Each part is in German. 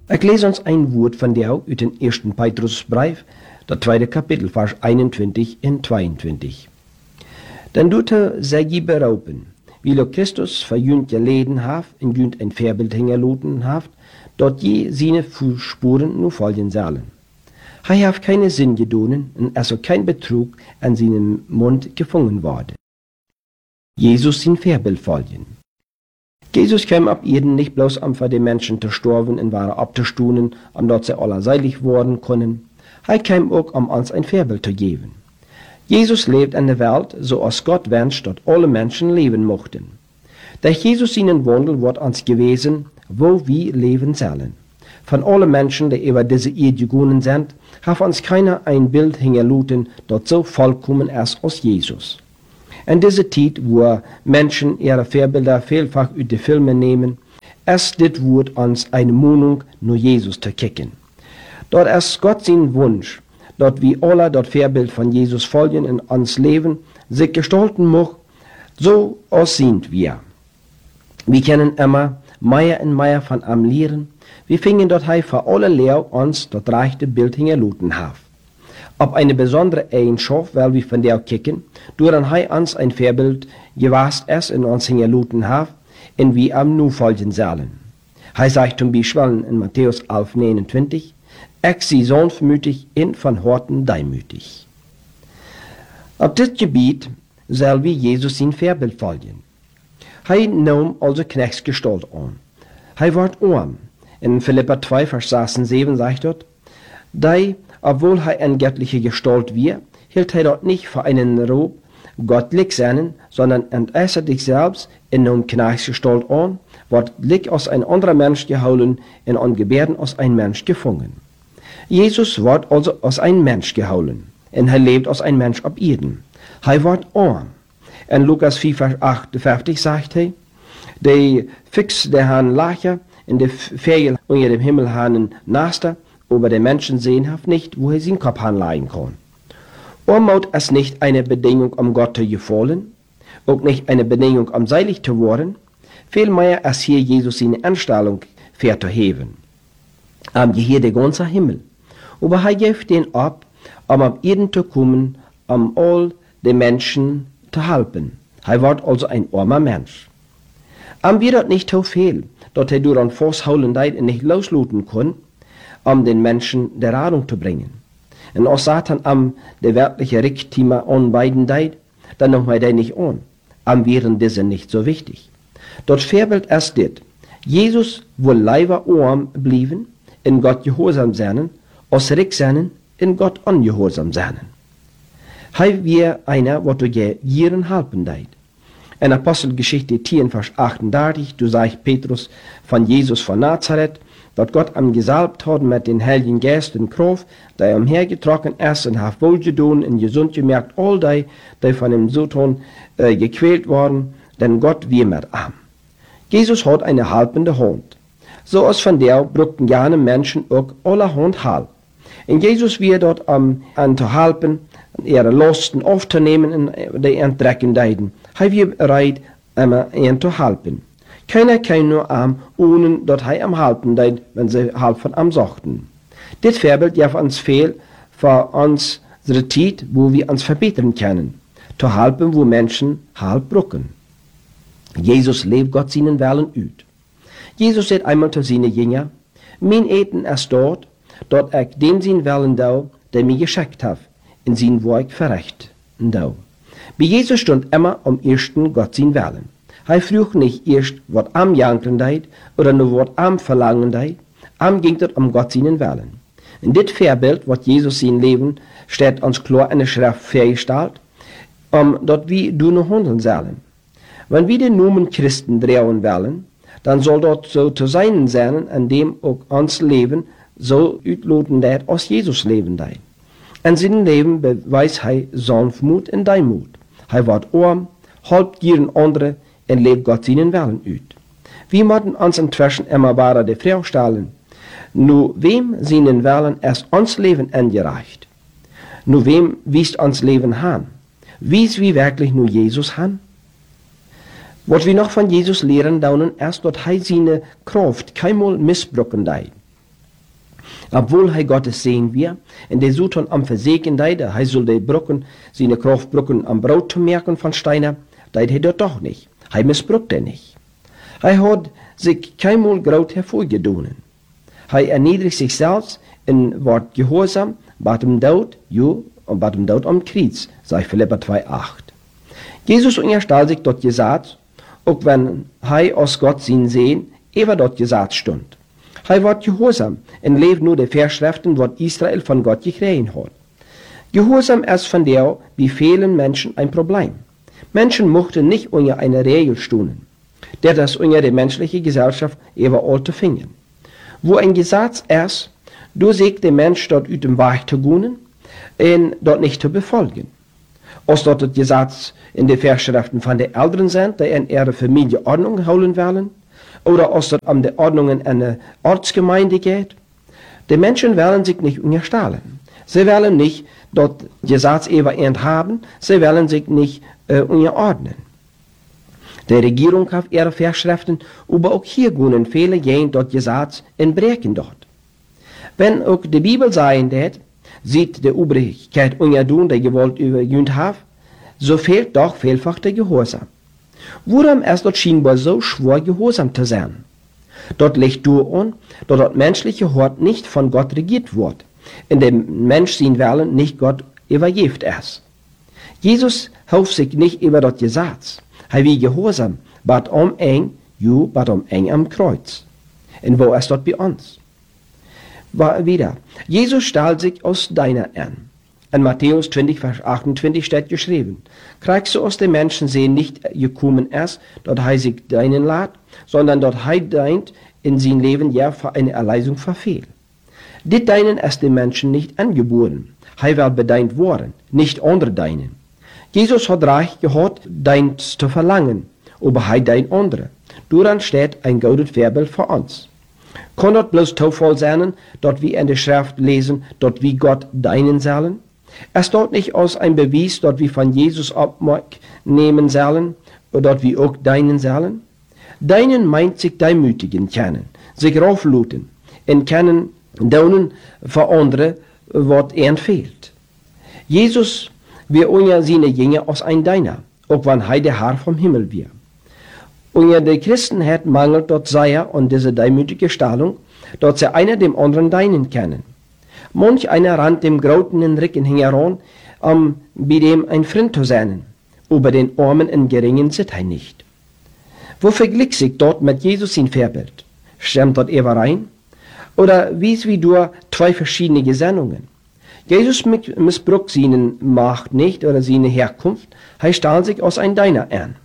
Ich lese uns ein Wort von dir aus dem 1. Petrusbrief, das 2. Kapitel, Vers 21 und 22. Denn dute zeg je beroepen, wie lo Christus voor junt geleden haft en junt een voorbeeld hingerloten haft, dat je zijn voetsporen nu volgen zullen. Hij heeft keine Sinn gedonen en er soll kein Betrug an seinem Mund gefangen worden. Jesus sein Vorbild folgen. Jesus kam ab Erden nicht bloß um für die Menschen zu sterben und waren abzustunen, und dort sie alle seilig worden können. Er kam auch, um uns ein Vorbild zu geben. Jesus lebt in der Welt, so als Gott wünscht, dass alle Menschen leben mochten. Durch Jesus seinen Wandel wird uns gewesen, wo wir leben sollen. Von allen Menschen, die über diese Erde gegangen sind, hat uns keiner ein Bild hingerluten, das so vollkommen ist als Jesus. In dieser Zeit, wo Menschen ihre Vorbilder vielfach aus den Filmen nehmen, ist das Wort uns eine Mahnung, nur Jesus zu kicken. Dort ist Gott sein Wunsch, dass wir alle das Vorbild von Jesus folgen und uns Leben sich gestalten möchten, so als sind wir. Wir können immer mehr und mehr von ihm lernen. Wir finden, dass er für alle Lehrer uns das rechte Bild hingerluten hat. Ob eine besondere Eigenschaft, weil wir von der kicken, durch er uns ein Vorbild gewast ist und uns hingerluten hat, und wir ihm nun folgen sollen. Er sagt zum Beispiel in Matthäus 11, 29, ich sie sanftmütig und von Herzen demütig. Auf das Gebiet soll wir Jesus sein Vorbild folgen. Er nahm also Knechtsgestalt an. Er wird arm. In Philipper 2, Vers 6 und 7 sagt dort, die, obwohl er in göttlicher Gestalt war, hielt er dort nicht für einen Raub göttlich sein, sondern entäußerte sich selbst in nahm Knechtsgestalt an, wird gleich aus ein anderer Mensch gehauen und an Gebärden aus ein Mensch gefangen. Jesus wird also aus ein Mensch gehauen, und er lebt aus ein Mensch ab Erden. Er wird arm. In Lukas 4, Vers 58 sagt er, die fix der Herrn Lacher, in der Ferien unter dem Himmel haben Naster, aber der Menschen sehen hat nicht, wo er seinen Kopf anlegen kann. Armut ist nicht eine Bedingung, um Gott zu gefallen, auch nicht eine Bedingung, um seilig zu werden, vielmehr ist hier Jesus seine Anstellung für zu heben. Hier der ganze Himmel. Aber er gibt den ab, um auf Erden zu kommen, um all den Menschen zu helfen. Er wird also ein armer Mensch. Wir dort nicht so viel, dass er durch ein Vasthoudendheid nicht loslassen kann, den Menschen der Rettung zu bringen. Und als Satan der wirkliche Reichtümer anbeidenheit, dann noch mal der nicht an. Wären diese nicht so wichtig. Das Vorbild ist das. Jesus will lieber arm bleiben, in Gott gehorsam sein, als reich sein, in Gott ungehorsam sein. Er wir einer, was du ihren helfen deit. In Apostelgeschichte 10, Vers 38, du sagst Petrus von Jesus von Nazareth, dass Gott am gesalbt hat mit den Heiligen Geist und Kraft, der umhergetrocken ist und hat wohlgetan und gesund gemerkt, all die von dem Satan gequält worden, denn Gott wir mit ihm. Jesus hat eine halbende Hand. So als von der brückten gerne Menschen auch alle Hand halb. Und Jesus wird dort an zu helfen, ihre Lasten aufzunehmen in die Entdreckendeiden. Er wird bereit, ihnen zu helfen. Keiner kann nur ohne dass er am helfen deit, wenn sie halb von ihm sagten. Das Vorbild gibt uns viel für unsere Zeit, wo wir uns verbessern können. Zu helfen, wo Menschen halb brücken. Jesus lebt Gott seinen Willen ut. Jesus sagt einmal zu seinen Jüngern, mein Eten ist dort ich dem sein Willen dau, der mir geschickt hat, in sein Werk verrecht dau. Bei Jesus stund immer am ersten Gott sein Willen. Er frug nicht erst, was am janken deit, oder nur was am verlangen deit, ging es um Gott seinen Willen. In dit Vorbild, was Jesus sein Leben, steht uns klar in der Schrift vorgestellt, dort wir nur handeln sollen. Wenn wir den Namen Christen drehen wollen, dann soll dort so zu sein sein, an dem auch uns Leben so utloten dat als Jesus leben deit. In seinem Leben beweist er Sanftmut und Demut. Er wird arm, halbt ihren andere und lebt Gott seinen Willen ut. Wir müssen uns inzwischen immer weiter die Frage stellen, nur wem seinen Willen ist uns Leben angereicht? Nur wem wiest uns Leben han? Wies wir wirklich nur Jesus han? Was wir noch von Jesus lehren daunen, ist, dass er seine Kraft keinmal missbrauchen deit. Obwohl hij Gottes sehen wir, en de zoeten am verseken deide, hij soll de Brücken, seine Kraftbrücken am Brot zu merken von Steiner, deid hij dat doch nicht. Hij misbrukt er nicht. Hij hat sich keinmal groot hervorgedonen. Hij erniedrigt sich selbst en wordt gehorsam, bat hem dood, und bat hem dood am Kreuz, sagt Philipper 2,8. Jesus unterstellt sich dort gesagt, auch wenn hij aus Gott sein sehen, dort gesagt stund. Hij wordt gehorsam en leeft nur de Verschriften, wat Israel von Gott gekriegt hat. Gehorsam ist von der, wie vielen Menschen ein Problem. Menschen mochten nicht unter eine Regel stehen, der das unter der menschlichen Gesellschaft überall zu finden. Wo ein Gesetz ist, du sägt der Mensch dort uit dem Weg zu gehen und dort nicht zu befolgen. Als dort das Gesetz in den Verschriften von den Eltern sind, die in ihre Familie Ordnung holen wollen, oder als es um die Ordnungen in einer Ortsgemeinde geht. Die Menschen wollen sich nicht unterstellen. Sie wollen nicht dort Gesetz haben, sie wollen sich nicht unterordnen. Die Regierung hat ihre Verschriften, aber auch hier gehen viele gehen dort Gesetz und brechen dort. Wenn auch die Bibel sagen wird, sieht die Obrigkeit untertun, die Gewalt übergehend hat, so fehlt doch vielfach der Gehorsam. Warum ist dort scheinbar so schwer, gehorsam zu sein? Dort liegt durch an, dass das menschliche Hort nicht von Gott regiert wird, in dem Mensch sein Willen nicht Gott übergibt ist. Jesus hofft sich nicht über das Gesetz. Er wie gehorsam, bat eng am Kreuz. Und wo ist dort bei uns? Wieder, Jesus stellt sich aus deiner an. In Matthäus 20, Vers 28 steht geschrieben, kriegst du aus den Menschen sehen nicht gekommen ist, dort er sich deinen lädt, sondern dort er deint in sein Leben ja für eine Erlösung verfehlt. Dit deinen ist den Menschen nicht angeboren, er wird bedeint worden, nicht andere deinen. Jesus hat recht gehabt, deins zu verlangen, aber er deint andere. Daran steht ein gutes Vorbild für uns. Kann dort bloß Zufall sein, dort wir in der Schrift lesen, dort wie Gott deinen sollen? Es dort nicht aus ein Beweis, dort wir von Jesus Abmark nehmen sollen, oder dort wir auch deinen sollen? Deinen meint sich demütigen kennen, sich raufluten, und kennen daunen für andere, was fehlt. Jesus, wir unter seine Jünger aus ein Deiner, auch wenn der Herr vom Himmel wir. Unter die Christen hat mangelt dort Seier und diese demütige Stellung, dort sie einer dem anderen deinen kennen. Manch einer rannt dem Grauten in Ricken heran, bei dem ein Freund zu sein, aber den Armen und Geringen sieht er nicht. Wo vergleicht sich dort mit Jesus sein Vorbild? Stimmt dort rein? Oder wie es wie durch zwei verschiedene Gesinnungen? Jesus missbraucht seine Macht nicht oder seine Herkunft, er stellt sich aus ein Deiner an.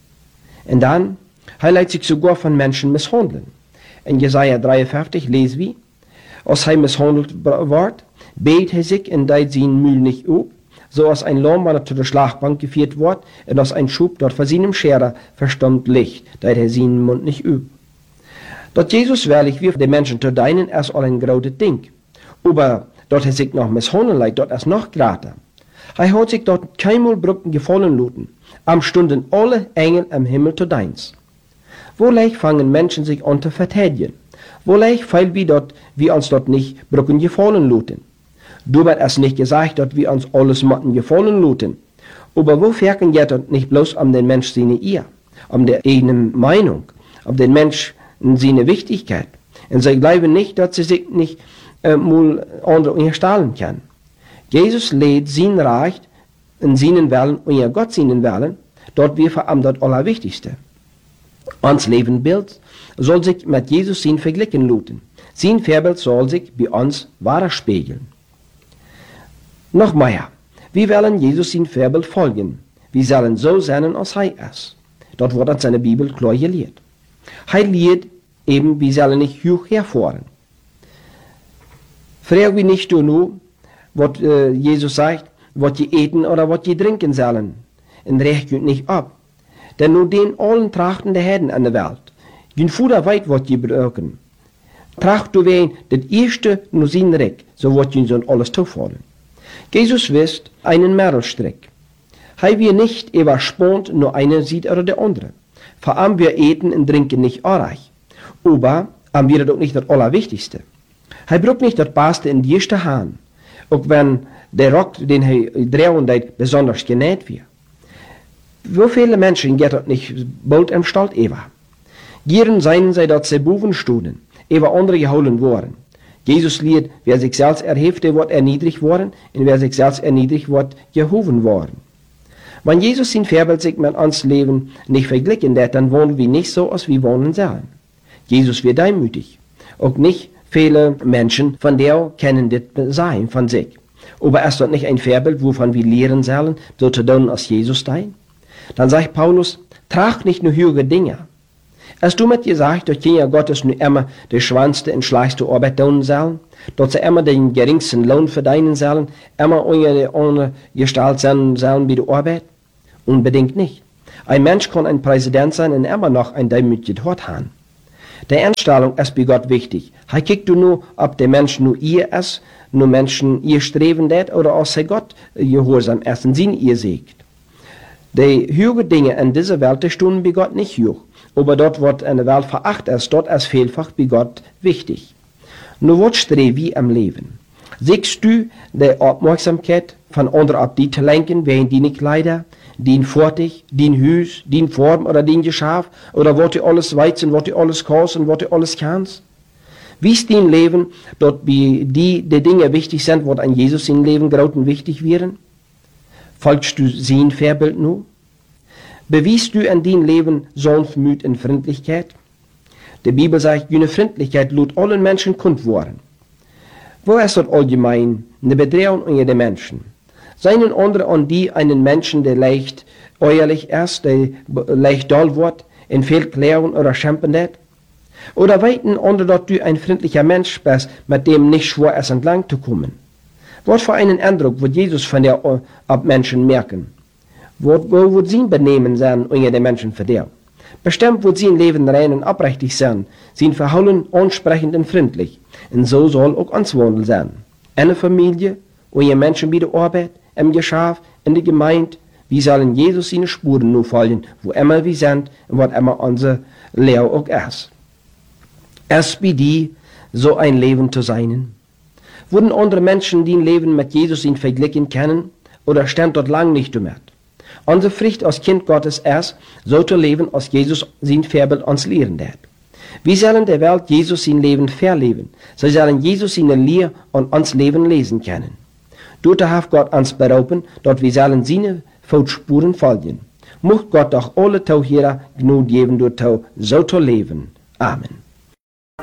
Und dann, er lässt sich sogar von Menschen misshandeln. In Jesaja 53 lesen wir, als er misshandelt wird, bet er sich und deit seinen Mühl nicht ab, so als ein Lamm, wenn er zu der Schlachtbank geführt wird, und als ein Schub dort vor seinem Scherer verstummt liegt, deit er seinen Mund nicht ab. Dort Jesus wirklich wie die Menschen zu deinen, ist all ein großes Ding. Aber dort er sich noch misshandeln lässt, dort ist noch grater. Er hat sich dort keinmal Brücken gefallen lassen, am Stunden alle Engel am Himmel zu deins. Wo leicht fangen Menschen sich an zu verteidigen? Wo leicht feilt wir uns dort nicht Brücken gefallen lassen? Du wird es nicht gesagt, dass wir uns alles Motten gefallen lassen. Aber wo fährken ja dort nicht bloß um den Mensch seine Ehe, um der eigenen Meinung, um den Mensch seine Wichtigkeit. Und sie glauben nicht, dass sie sich nicht mal andere unterstellen kann. Jesus lädt sein Reich in seinen Willen und ja Gott seinen Willen, dort wir vor allem das Allerwichtigste. Uns Lebenbild soll sich mit Jesus sein verglichen lassen. Sein Vorbild soll sich bei uns widerspiegeln. Noch mehr, wir wollen Jesus sein Vorbild folgen. Wir sollen so sein, als er ist. Dort wird uns seine Bibel klar gelehrt. Er lehrt eben, wir sollen nicht hoch herfahren. Frag wir nicht nur, was Jesus sagt, was die eten oder was die trinken sollen. Und rechnet nicht ab. Denn nur den allen trachten der Herden an der Welt. Gehen Fuder weit, was die brauchen. Tracht du wen, das erste nur sein Reck, so wird ihnen so alles zufallen. Jesus wisst einen Merlstrick. Hei wir nicht überspannt, nur einer sieht oder der andere. Vor allem wir eten und trinken nicht reich. Aber haben wir doch nicht das Allerwichtigste. Hij braucht nicht das Beste in die erste Hand, auch wenn der Rock, den hij drehen deed, besonders genäht wird. Wie viele Menschen geht das nicht bald im Stall Eva? Gieren seien sie, dass sie boven stonden, Eva andere geholen worden. Jesus liet, wer sich selbst erhebt, der wird erniedrigt worden, und wer sich selbst erniedrigt wird, gehoben worden. Wenn Jesus sein Vorbild sich mit uns Leben nicht verglichen hat, dann wohnen wir nicht so, als wir wohnen sollen. Jesus wird demütig. Auch nicht viele Menschen von der kennen das sein von sich. Aber ist das nicht ein Vorbild, wovon wir lehren sollen, so zu tun als Jesus dein? Dann sagt Paulus, trag nicht nur höhere Dinge. Hast du mit gesagt, dass Kinder Gottes nur immer die schwanste und schleichste Arbeit tun sollen? Dass sie immer den geringsten Lohn verdienen sollen? Immer ohne Gestalt sein sollen bei der Arbeit? Unbedingt nicht. Ein Mensch kann ein Präsident sein und immer noch ein demütiges Hort haben. Die Einstellung ist bei Gott wichtig. Er guckt nur, ob der Mensch nur ihr ist, nur Menschen ihr streben hat, oder ob sie Gott gehorsam ist und sie ihr siegt. Die höheren Dinge in dieser Welt, die stunden bei Gott nicht hoch. Aber dort wird eine Welt verachtet ist, dort ist vielfach bei Gott wichtig. Nur was streben wir im Leben? Siehst du die Aufmerksamkeit von anderen auf die zu lenken, während die Kleider, die Fortig, die Hüs, die Form oder die Geschäft, oder was die alles weizen, was die alles kosten, was die alles kannst? Wie ist dein Leben, dort bei die Dinge wichtig sind, was an Jesus in Leben grauten wichtig wären? Folgst du sein Vorbild nur? Bewiest du in dein Leben Sanftmut und Freundlichkeit? Die Bibel sagt, jene Freundlichkeit lud allen Menschen kund worden. Wo ist das allgemein eine Bedrohung unter den Menschen? Seien andere an die einen Menschen, der leicht äußerlich ist, der leicht doll wird, in viel klären oder schämpfen hat? Oder weiten andere, dass du ein freundlicher Mensch bist, mit dem nicht schwer ist, entlang zu kommen? Was für einen Eindruck wird Jesus von der ab Menschen merken? Wo wird sein Benehmen sein unter den Menschen für der? Bestimmt wird sein Leben rein und abrechtig sein, sein Verhalten ansprechend und freundlich. Und so soll auch uns Wandel sein. Eine Familie, unter Menschen bei der Arbeit, im Geschäft, in der Gemeinde, wir sollen Jesus seine Spuren nur folgen, wo immer wir sind und was immer unser Lehre auch ist. Erst bei dir so ein Leben zu sein. Wurden andere Menschen die ein Leben mit Jesus in verglichen kennen, oder stand dort lang nicht damit? Unsere Pflicht als Kind Gottes ist, so zu leben, als Jesus sein Vorbild uns lehren hat. Wir sollen der Welt Jesus sein Leben verleben. Sie sollen Jesus seine Lehre und uns Leben lesen können. Dort hat Gott uns berufen, dass wir sollen seine Fußspuren folgen. Mocht Gott doch alle Tauhierer genug geben, dort so zu leben. Amen.